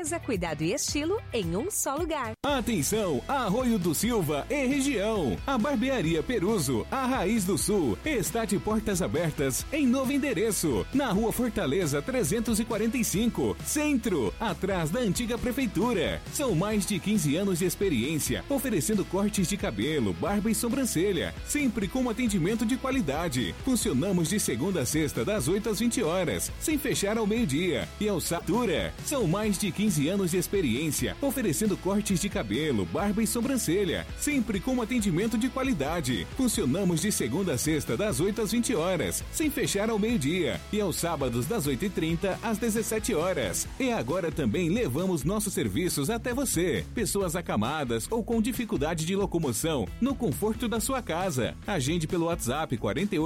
Beleza, cuidado e estilo em um só lugar. Atenção, Arroio do Silva e região. A Barbearia Peruso, a Raiz do Sul, está de portas abertas em novo endereço, na Rua Fortaleza 345, Centro, atrás da antiga prefeitura. São mais de 15 anos de experiência, oferecendo cortes de cabelo, barba e sobrancelha, sempre com atendimento de qualidade. Funcionamos de segunda a sexta, das 8 às 20 horas, sem fechar ao meio-dia. E ao Satura, são mais de 15 anos de experiência, oferecendo cortes de cabelo, barba e sobrancelha, sempre com atendimento de qualidade. Funcionamos de segunda a sexta, das 8 às 20 horas, sem fechar ao meio-dia. E aos sábados, das 8h30 às 17 horas. E agora também levamos nossos serviços até você. Pessoas acamadas ou com dificuldade de locomoção, no conforto da sua casa. Agende pelo WhatsApp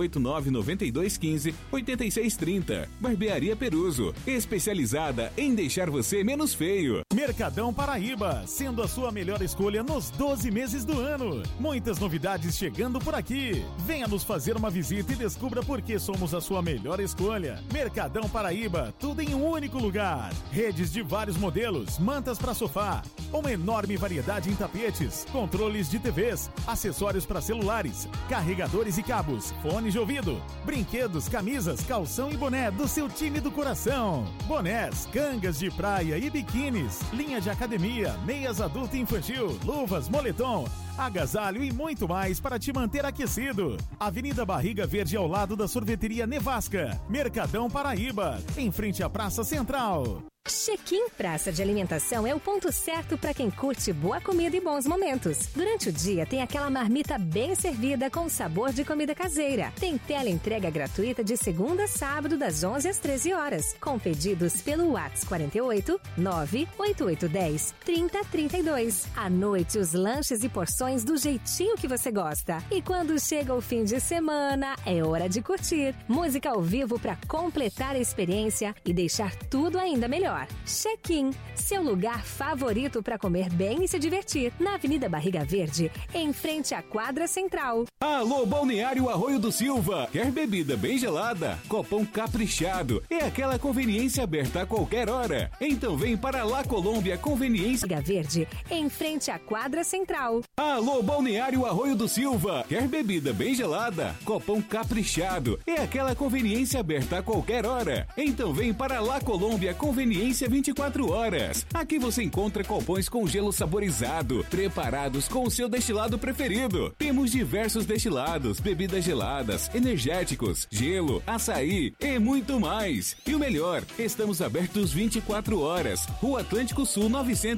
48992158630. Barbearia Peruso, especializada em deixar você menos feio. Mercadão Paraíba, sendo a sua melhor escolha nos 12 meses do ano. Muitas novidades chegando por aqui. Venha nos fazer uma visita e descubra por que somos a sua melhor escolha. Mercadão Paraíba, tudo em um único lugar. Redes de vários modelos, mantas para sofá, uma enorme variedade em tapetes, controles de TVs, acessórios para celulares, carregadores e cabos, fones de ouvido, brinquedos, camisas, calção e boné do seu time do coração. Bonés, cangas de praia e biquínis, linha de academia, meias adulto e infantil, luvas, moletom, agasalho e muito mais para te manter aquecido. Avenida Barriga Verde, ao lado da sorveteria Nevasca. Mercadão Paraíba, em frente à Praça Central. Check-in Praça de Alimentação é o ponto certo para quem curte boa comida e bons momentos. Durante o dia tem aquela marmita bem servida com sabor de comida caseira. Tem teleentrega gratuita de segunda a sábado das 11 às 13 horas, com pedidos pelo WhatsApp 48 98810 3032. À noite, os lanches e porções do jeitinho que você gosta. E quando chega o fim de semana, é hora de curtir. Música ao vivo para completar a experiência e deixar tudo ainda melhor. Check-in, seu lugar favorito para comer bem e se divertir, na Avenida Barriga Verde, em frente à quadra central. Alô, Balneário Arroio do Silva. Quer bebida bem gelada? Copão caprichado. É aquela conveniência aberta a qualquer hora. Então vem para La Colômbia Conveniência Barriga Verde, em frente à quadra central. Alô, Balneário Arroio do Silva. Quer bebida bem gelada? Copão caprichado. É aquela conveniência aberta a qualquer hora. Então vem para La Colômbia Conveniência 24 horas. Aqui você encontra copões com gelo saborizado, preparados com o seu destilado preferido. Temos diversos destilados, bebidas geladas, energéticos, gelo, açaí e muito mais. E o melhor, estamos abertos 24 horas. Rua Atlântico Sul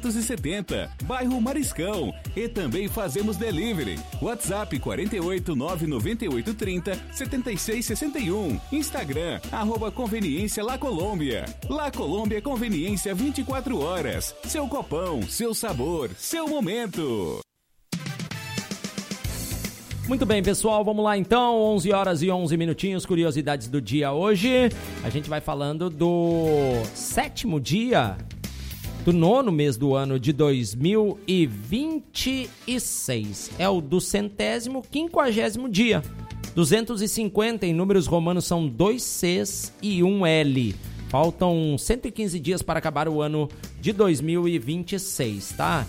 970, bairro Mariscão. E também fazemos delivery. WhatsApp 48 998 30 76 61. Instagram, @Conveniência La Colômbia. La Colômbia Conveniência 24 horas. Seu copão, seu sabor, seu momento. Muito bem, pessoal, vamos lá então, 11 horas e 11 minutinhos, curiosidades do dia hoje. A gente vai falando do 7º dia do 9º mês do ano de 2026. É o do 150º dia. 250 em números romanos são 2 Cs e 1 L. Faltam 115 dias para acabar o ano de 2026, tá?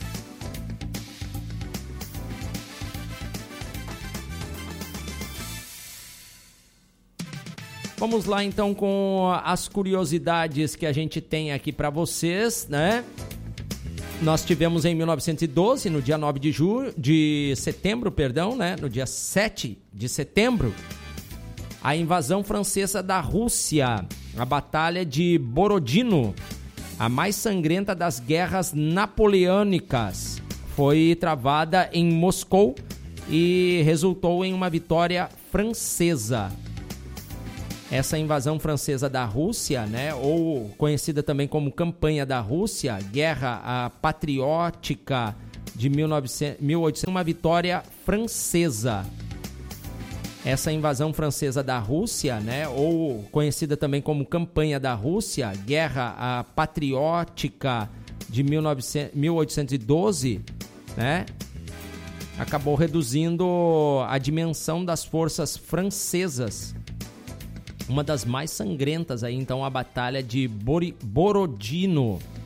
Vamos lá então com as curiosidades que a gente tem aqui para vocês, né? Nós tivemos em 1912, no dia 9 de setembro, né? No dia 7 de setembro, a invasão francesa da Rússia, a Batalha de Borodino, a mais sangrenta das guerras napoleônicas, foi travada em Moscou e resultou em uma vitória francesa. Essa invasão francesa da Rússia, né, ou conhecida também como Campanha da Rússia, Guerra Patriótica de 1800, uma vitória francesa. Essa invasão francesa da Rússia, né, ou conhecida também como Campanha da Rússia, Guerra Patriótica de 1812, né, acabou reduzindo a dimensão das forças francesas. Uma das mais sangrentas aí, então, a Batalha de Borodino.